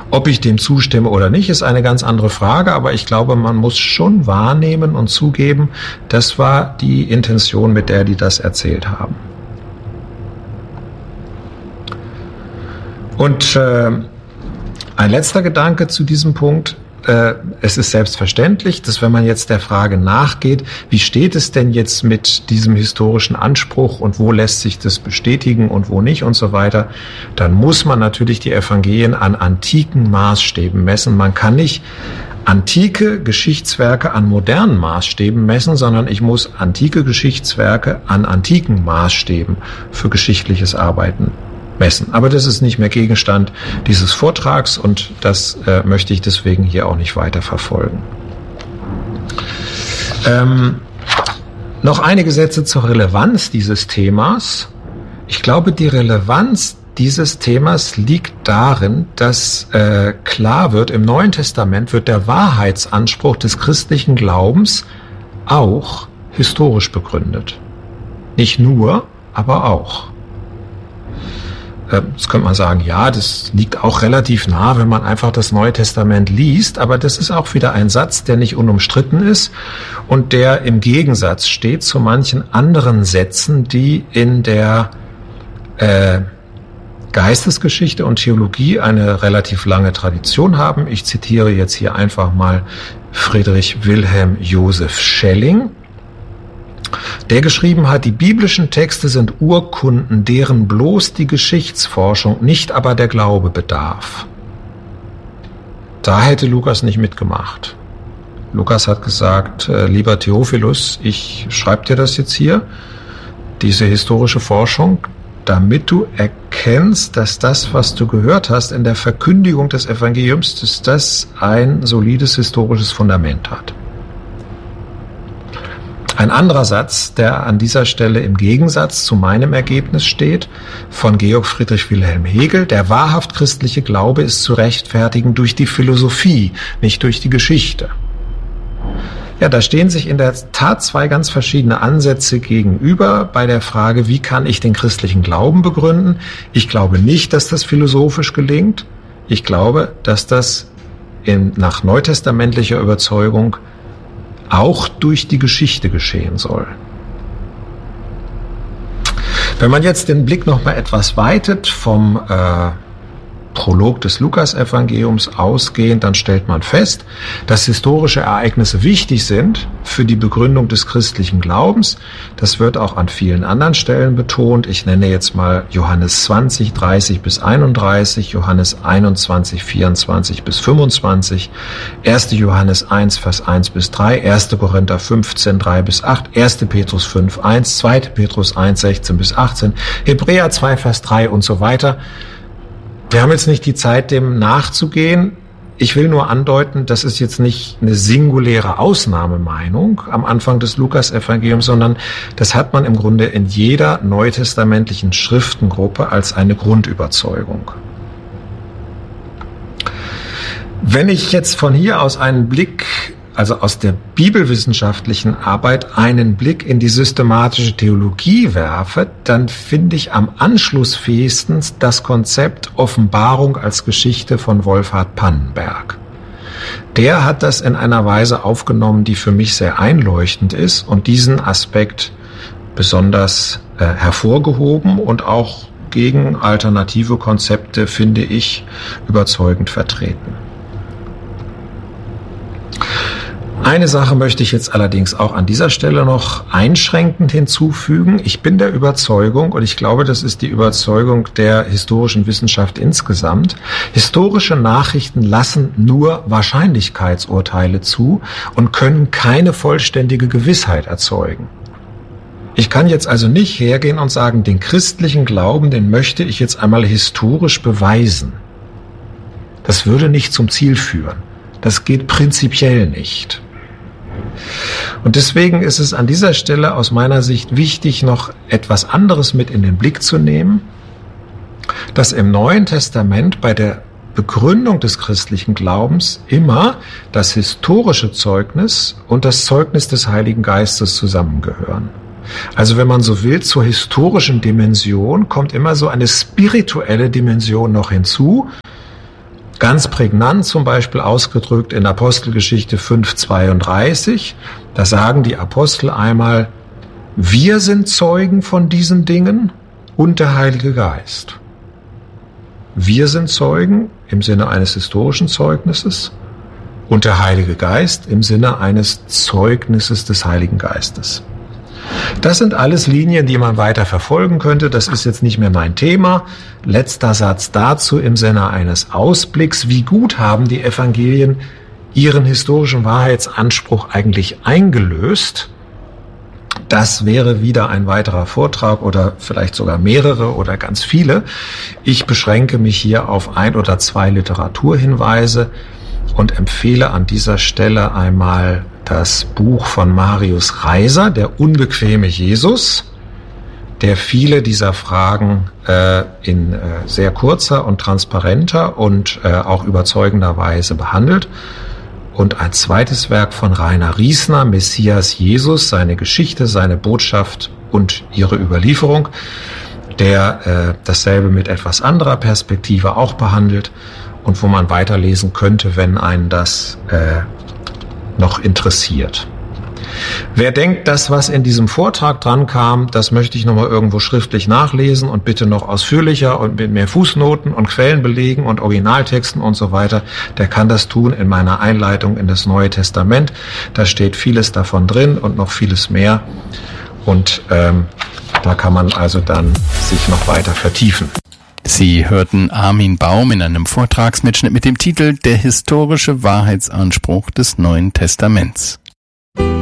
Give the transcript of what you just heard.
Ob ich dem zustimme oder nicht, ist eine ganz andere Frage, aber ich glaube, man muss schon wahrnehmen und zugeben, das war die Intention, mit der die das erzählt haben. Und ein letzter Gedanke zu diesem Punkt. Es ist selbstverständlich, dass wenn man jetzt der Frage nachgeht, wie steht es denn jetzt mit diesem historischen Anspruch und wo lässt sich das bestätigen und wo nicht und so weiter, dann muss man natürlich die Evangelien an antiken Maßstäben messen. Man kann nicht antike Geschichtswerke an modernen Maßstäben messen, sondern ich muss antike Geschichtswerke an antiken Maßstäben für geschichtliches Arbeiten messen. Aber das ist nicht mehr Gegenstand dieses Vortrags und das möchte ich deswegen hier auch nicht weiter verfolgen. Noch einige Sätze zur Relevanz dieses Themas. Ich glaube, die Relevanz dieses Themas liegt darin, dass klar wird, im Neuen Testament wird der Wahrheitsanspruch des christlichen Glaubens auch historisch begründet. Nicht nur, aber auch. Jetzt könnte man sagen, ja, das liegt auch relativ nah, wenn man einfach das Neue Testament liest, aber das ist auch wieder ein Satz, der nicht unumstritten ist und der im Gegensatz steht zu manchen anderen Sätzen, die in der Geistesgeschichte und Theologie eine relativ lange Tradition haben. Ich zitiere jetzt hier einfach mal Friedrich Wilhelm Joseph Schelling, der geschrieben hat, die biblischen Texte sind Urkunden, deren bloß die Geschichtsforschung, nicht aber der Glaube bedarf. Da hätte Lukas nicht mitgemacht. Lukas hat gesagt, lieber Theophilus, ich schreibe dir das jetzt hier, diese historische Forschung, damit du erkennst, dass das, was du gehört hast in der Verkündigung des Evangeliums, dass das ein solides historisches Fundament hat. Ein anderer Satz, der an dieser Stelle im Gegensatz zu meinem Ergebnis steht, von Georg Friedrich Wilhelm Hegel: Der wahrhaft christliche Glaube ist zu rechtfertigen durch die Philosophie, nicht durch die Geschichte. Ja, da stehen sich in der Tat zwei ganz verschiedene Ansätze gegenüber bei der Frage, wie kann ich den christlichen Glauben begründen? Ich glaube nicht, dass das philosophisch gelingt. Ich glaube, dass das nach neutestamentlicher Überzeugung auch durch die Geschichte geschehen soll. Wenn man jetzt den Blick noch mal etwas weitet vom Prolog des Lukas-Evangeliums ausgehend, dann stellt man fest, dass historische Ereignisse wichtig sind für die Begründung des christlichen Glaubens. Das wird auch an vielen anderen Stellen betont. Ich nenne jetzt mal Johannes 20, 30 bis 31, Johannes 21, 24 bis 25, 1. Johannes 1, Vers 1 bis 3, 1. Korinther 15, 3 bis 8, 1. Petrus 5, 1, 2. Petrus 1, 16 bis 18, Hebräer 2, Vers 3 und so weiter. Wir haben jetzt nicht die Zeit, dem nachzugehen. Ich will nur andeuten, das ist jetzt nicht eine singuläre Ausnahmemeinung am Anfang des Lukas-Evangeliums, sondern das hat man im Grunde in jeder neutestamentlichen Schriftengruppe als eine Grundüberzeugung. Wenn ich jetzt von hier aus einen Blick, also aus der bibelwissenschaftlichen Arbeit, einen Blick in die systematische Theologie werfe, dann finde ich am anschlussfähigsten das Konzept Offenbarung als Geschichte von Wolfhart Pannenberg. Der hat das in einer Weise aufgenommen, die für mich sehr einleuchtend ist und diesen Aspekt besonders hervorgehoben und auch gegen alternative Konzepte, finde ich, überzeugend vertreten. Eine Sache möchte ich jetzt allerdings auch an dieser Stelle noch einschränkend hinzufügen. Ich bin der Überzeugung, und ich glaube, das ist die Überzeugung der historischen Wissenschaft insgesamt, historische Nachrichten lassen nur Wahrscheinlichkeitsurteile zu und können keine vollständige Gewissheit erzeugen. Ich kann jetzt also nicht hergehen und sagen, den christlichen Glauben, den möchte ich jetzt einmal historisch beweisen. Das würde nicht zum Ziel führen. Das geht prinzipiell nicht. Und deswegen ist es an dieser Stelle aus meiner Sicht wichtig, noch etwas anderes mit in den Blick zu nehmen, dass im Neuen Testament bei der Begründung des christlichen Glaubens immer das historische Zeugnis und das Zeugnis des Heiligen Geistes zusammengehören. Also wenn man so will, zur historischen Dimension kommt immer so eine spirituelle Dimension noch hinzu. Ganz prägnant zum Beispiel ausgedrückt in Apostelgeschichte 5,32. Da sagen die Apostel einmal, wir sind Zeugen von diesen Dingen und der Heilige Geist. Wir sind Zeugen im Sinne eines historischen Zeugnisses und der Heilige Geist im Sinne eines Zeugnisses des Heiligen Geistes. Das sind alles Linien, die man weiter verfolgen könnte. Das ist jetzt nicht mehr mein Thema. Letzter Satz dazu im Sinne eines Ausblicks. Wie gut haben die Evangelien ihren historischen Wahrheitsanspruch eigentlich eingelöst? Das wäre wieder ein weiterer Vortrag oder vielleicht sogar mehrere oder ganz viele. Ich beschränke mich hier auf 1 oder 2 Literaturhinweise und empfehle an dieser Stelle einmal das Buch von Marius Reiser, Der unbequeme Jesus, der viele dieser Fragen in sehr kurzer und transparenter und auch überzeugender Weise behandelt. Und ein zweites Werk von Rainer Riesner, Messias Jesus, seine Geschichte, seine Botschaft und ihre Überlieferung, der dasselbe mit etwas anderer Perspektive auch behandelt und wo man weiterlesen könnte, wenn einen das noch interessiert. Wer denkt, das, was in diesem Vortrag dran kam, das möchte ich nochmal irgendwo schriftlich nachlesen und bitte noch ausführlicher und mit mehr Fußnoten und Quellenbelegen und Originaltexten und so weiter, der kann das tun in meiner Einleitung in das Neue Testament. Da steht vieles davon drin und noch vieles mehr. Und da kann man also dann sich noch weiter vertiefen. Sie hörten Armin Baum in einem Vortragsmitschnitt mit dem Titel Der historische Wahrheitsanspruch des Neuen Testaments.